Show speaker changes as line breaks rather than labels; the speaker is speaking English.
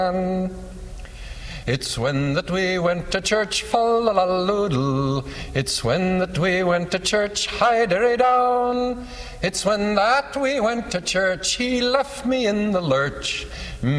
It's when that we went to church, fa-la-la-loodle. It's when that we went to church, hi-derry-down. It's when that we went to church, he left me in the lurch.